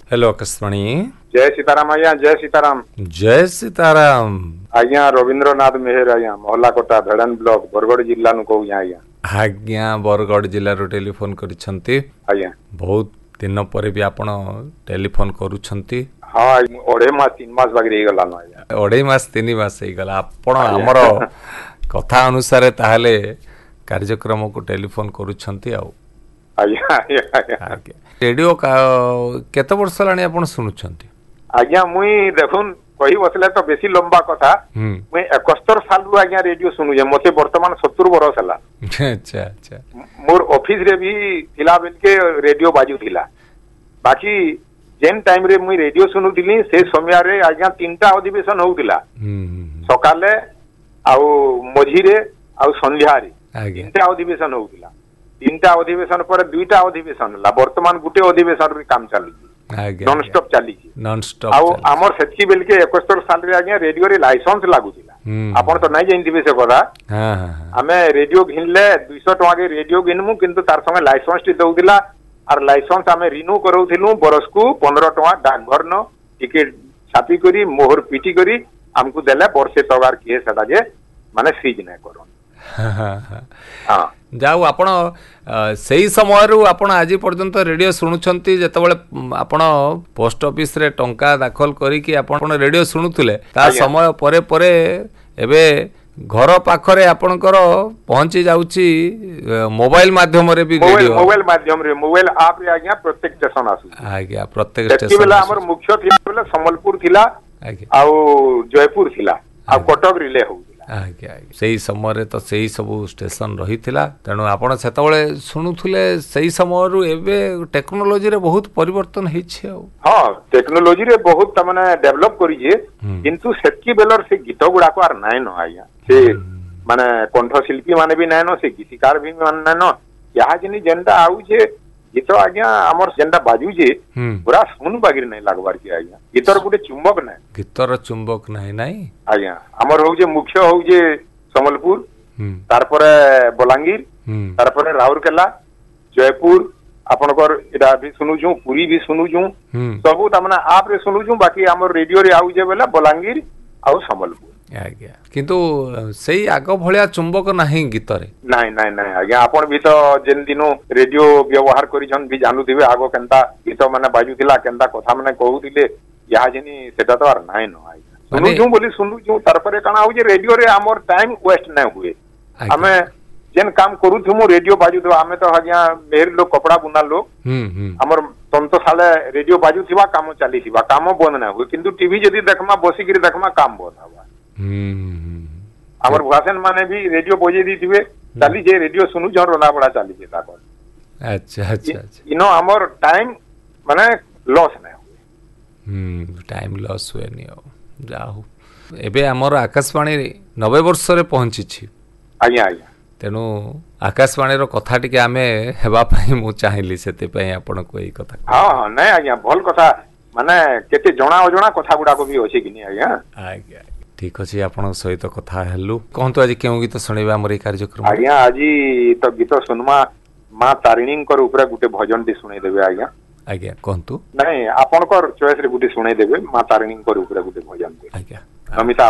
Hello Akashvani. जय सीताराम आज्ञा, जय सीताराम। जय सीताराम आज्ञा रवींद्रनाथ मेहर आज्ञा महला कोटा भेड़न ब्लॉक बरगड़ जिला नु कहू आज्ञा। आज्ञा बरगड़ जिला रो टेलीफोन करिसंती आज्ञा बहुत दिन पर भी आपण टेलीफोन करूछंती। हां ओडे मास 3 मास बाकी रही गला न आज्ञा। ओडे मास 3 मास हे गला आपण हमर कथा अनुसार ताहले कार्यक्रम को टेलीफोन करूछंती आ आज्ञा आज्ञा रेडियो का केते वर्ष लानी आपण सुनुछंती? आज्ञा मुई देखुन कही बसले तो बेसी लंबा कथा मुई 71 साल रु आज्ञा रेडियो सुनु जे मते वर्तमान 70 वर्ष हला। अच्छा अच्छा मोर ऑफिस रे भी थिला बेल के रेडियो बाजू थिला। बाकी जेन टाइम रे मुई रेडियो सुनु दिली से समय रे आज्ञा 3टा अधिवेशन होउतिला। सकाले आउ मझिरे आउ संध्या रे आज्ञा 3टा अधिवेशन होउतिला। 3टा अधिवेशन पर 2टा अधिवेशन ला वर्तमान गुटे अधिवेशन रे काम चालू नॉन स्टॉप चाली नॉन स्टॉप आउ हमर सेतकी बेल के 71 साल रे आज्ञा रेडियो रे लाइसेंस लागुतिला। आपण तो नाही जानथिबे से कथा। हां हां हमें रेडियो घिनले 200 टका के रेडियो घिनमु किंतु तार संगे लाइसेंस टी दउदिला आर लाइसेंस हमें रिन्यू करौथिलु बरस को 15 टका डाकघर न टिकट छापी करी मोहर पीटी करी हमकु देले वर्षे तगार किए सेटा जे माने सीज नै करन। हां जाऊ आपण सेही समय रु आपण आज पर्यंत रेडियो सुनुछंती जेतबेले आपण पोस्ट ऑफिस रे टंका दाखल करी कि आपण रेडियो सुनुतले ता समय परे परे एबे घर पाखरे आपणकर पहुंची जाउची मोबाइल माध्यम रे भी रेडियो मोबाइल माध्यम रे मोबाइल ऐप रे आज्ञा प्रत्येक स्टेशन आसु आज्ञा प्रत्येक स्टेशन बेला हमर मुख्य थिला बेला संबलपुर थिला आज्ञा आ जयपुर थिला आ कटक रिले हो आज्ञा सेही समय रे तो सेही सब स्टेशन रहिथिला तेनु आपण सेतबेले सुनुथुले सेही समय रु एबे टेक्नोलॉजी रे बहुत परिवर्तन हेछि। हां टेक्नोलॉजी रे बहुत त माने डेवलप करी जे किंतु सेतकी बेलर से गीत गुडा को आर नाय न आया से माने कंठ शिल्पी माने भी नाय न से गीतकार भी माने न यहा जनी जेंदा आउ जे गीत आज्ञा हमर जेंदा बाजू जे पूरा सुन बागिर नै लागबार की आज्ञा गीतर गुटे चुंबक नै गीतर चुंबक नै आज्ञा हमर हो जे मुख्य हो जे संबलपुर तार परे बलांगीर तार परे राउरकेला जयपुर आपनकर एटा भी सुनु छु पुरी भी सुनु छु सब त माने आप रे सुनु छु बाकी हमर रेडियो रे आउ जे बेला बलांगीर आउ संबलपुर आज्ञा किंतु सेही आग भलिया चुंबक नाही गीतरे नाही नाही नाही आज्ञा आपण भी तो जेन दिनो रेडियो व्यवहार करिछन भी जानू दिबे आगो केनता गीत माने बाजुतिला केनता कथा माने कहउतिले या जनी सेटा तो आर नाही न आज्ञा सुनु छु बोली सुनु छु तार परे काना हो जे रेडियो रे हमर टाइम वेस्ट नै हुए हमें जेन काम करू थमु रेडियो बाजू दो हमें तो आज्ञा मेहर लोग कपड़ा बुना लोग हमर तंतो साले रेडियो बाजू थिबा काम चली थिबा काम बंद नै हुए किंतु टीवी जदी देखमा बसी गिरी देखमा काम बंद हवा। हमर भाषण माने भी रेडियो बजे दीथिबे चाली जे रेडियो सुनु जन रोना बड़ा चाली जे ताकर। अच्छा अच्छा अच्छा इनो हमर टाइम माने लॉस नै हुए टाइम लॉस हुए नि जाहु एबे हमर आकाशवाणी 90 वर्ष रे पहुंची छी आज्ञा आज्ञा तेनु आकाशवाणी रो कथा टिके आमे हेबा पई मु चाहिली सेते पई आपण को एई कथा। हां हां नै आज्ञा भल कथा माने केते जणा अजणा कथा गुडा को भी होछि कि नि आज्ञा। आज्ञा ठीक अछि आपण सहित कथा हेलु कोन तो आज केउ गीत सुनेबा हमर ए कार्यक्रम आज्ञा आजी तो गीत सुनमा मां तारिणी कर ऊपर गुटे भजन टी सुनै देबे आज्ञा। आज्ञा कोंतु नै आपनकर चॉइस रे गुटे सुनै देबे मां तारिणी कर ऊपर गुटे भजन आज्ञा नमिता